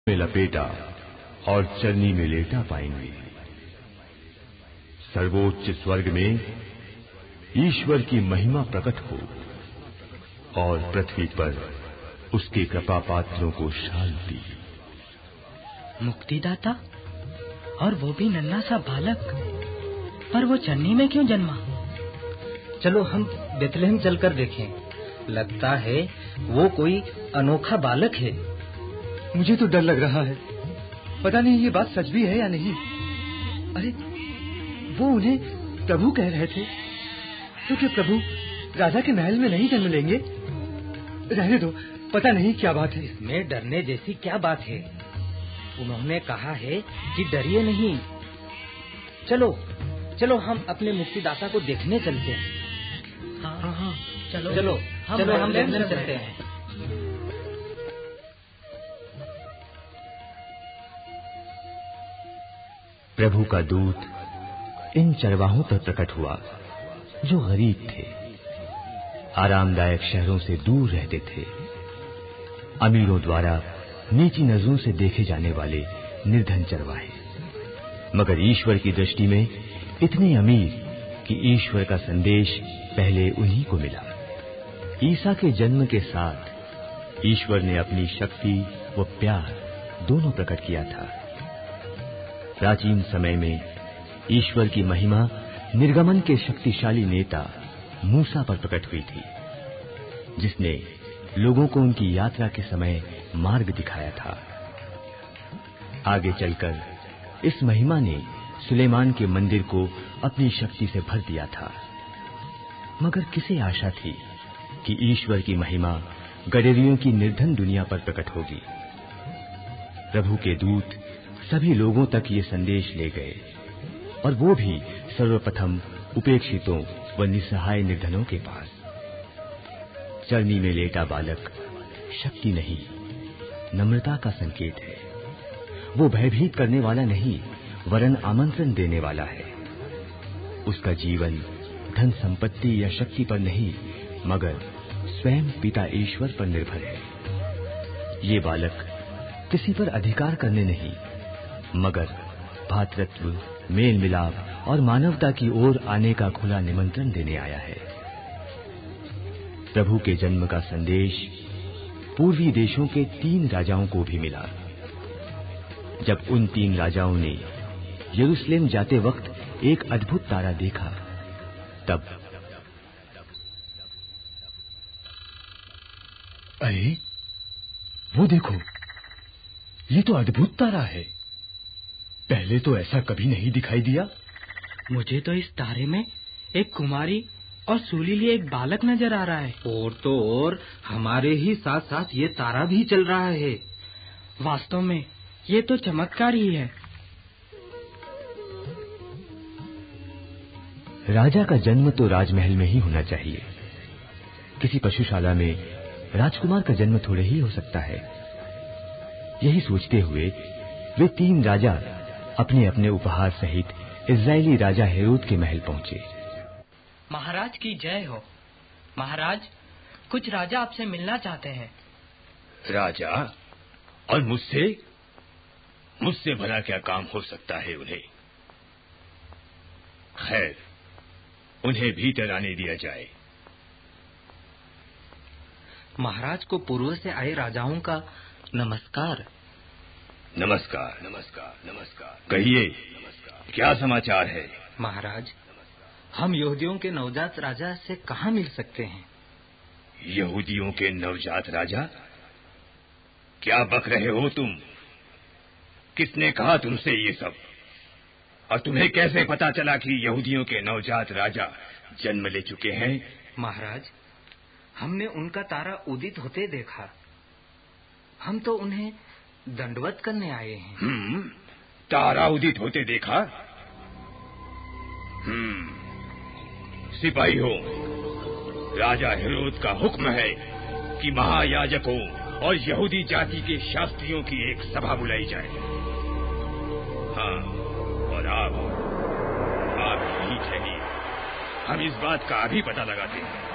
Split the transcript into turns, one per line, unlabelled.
में लपेटा और चरनी में लेटा पाएंगे। सर्वोच्च स्वर्ग में ईश्वर की महिमा प्रकट हो और पृथ्वी पर उसके कृपा पात्रों को शांति।
मुक्तिदाता, और वो भी नन्हा सा बालक, पर वो चन्नी में क्यों जन्मा?
चलो हम बेथलेहम चलकर देखें। लगता है वो कोई अनोखा बालक है।
मुझे तो डर लग रहा है, पता नहीं ये बात सच भी है या नहीं। अरे वो उन्हें प्रभु कह रहे थे, तो क्या प्रभु राजा के महल में नहीं जन्म लेंगे? रहने दो, पता नहीं क्या बात है।
इसमें डरने जैसी क्या बात है? उन्होंने कहा है कि डरिए नहीं। चलो चलो हम अपने मुक्तिदाता को देखने चलते हैं।
हाँ, चलो
चलो हम देखने चलते हैं।
प्रभु का दूत इन चरवाहों पर प्रकट हुआ जो गरीब थे, आरामदायक शहरों से दूर रहते थे, अमीरों द्वारा नीची नजरों से देखे जाने वाले निर्धन चरवाहे, मगर ईश्वर की दृष्टि में इतने अमीर कि ईश्वर का संदेश पहले उन्हीं को मिला। ईसा के जन्म के साथ ईश्वर ने अपनी शक्ति व प्यार दोनों प्रकट किया था। प्राचीन समय में ईश्वर की महिमा निर्गमन के शक्तिशाली नेता मूसा पर प्रकट हुई थी, जिसने लोगों को उनकी यात्रा के समय मार्ग दिखाया था। आगे चलकर इस महिमा ने सुलेमान के मंदिर को अपनी शक्ति से भर दिया था, मगर किसे आशा थी कि ईश्वर की महिमा गडेरियों की निर्धन दुनिया पर प्रकट होगी। प्रभु के दूत सभी लोगों तक ये संदेश ले गए, और वो भी सर्वप्रथम उपेक्षितों व निसहाय निर्धनों के पास। चरनी में लेटा बालक शक्ति नहीं, नम्रता का संकेत है। वो भयभीत करने वाला नहीं, वरन आमंत्रण देने वाला है। उसका जीवन धन संपत्ति या शक्ति पर नहीं, मगर स्वयं पिता ईश्वर पर निर्भर है। ये बालक किसी पर अधिकार करने नहीं, मगर भातृत्व, मेल मिलाप और मानवता की ओर आने का खुला निमंत्रण देने आया है। प्रभु के जन्म का संदेश पूर्वी देशों के 3 राजाओं को भी मिला। जब उन 3 राजाओं ने यरूशलेम जाते वक्त एक अद्भुत तारा देखा, तब
अरे वो देखो, ये तो अद्भुत तारा है। पहले तो ऐसा कभी नहीं दिखाई दिया।
मुझे तो इस तारे में एक कुमारी और सूली लिए एक बालक नजर आ रहा है।
और तो और हमारे ही साथ साथ ये तारा भी चल रहा है।
वास्तव में ये तो चमत्कार ही है।
राजा का जन्म तो राजमहल में ही होना चाहिए। किसी पशुशाला में राजकुमार का जन्म थोड़े ही हो सकता है। यही सोचते हुए वे 3 राजा अपने अपने उपहार सहित इस्राएली राजा हेरोद के महल पहुंचे।
महाराज की जय हो। महाराज, कुछ राजा आपसे मिलना चाहते हैं।
राजा? और मुझसे? मुझसे भला क्या काम हो सकता है उन्हें? खैर, उन्हें भीतर आने दिया जाए।
महाराज को पूर्व से आए राजाओं का नमस्कार।
नमस्कार, नमस्कार, नमस्कार। कहिए, क्या समाचार है?
महाराज, हम यहूदियों के नवजात राजा से कहाँ मिल सकते हैं?
यहूदियों के नवजात राजा? क्या बक रहे हो तुम? किसने कहा तुमसे ये सब? और तुम्हें कैसे पता चला कि यहूदियों के नवजात राजा जन्म ले चुके हैं?
महाराज, हमने उनका तारा उदित होते देखा। हम तो उन्हें दंडवत करने आए हैं।
तारा उदित होते देखा? सिपाही हो, राजा हेरोद का हुक्म है कि महायाजकों और यहूदी जाति के शास्त्रियों की एक सभा बुलाई जाए। हाँ, और आप यही ठहरिए, हम इस बात का अभी पता लगाते हैं।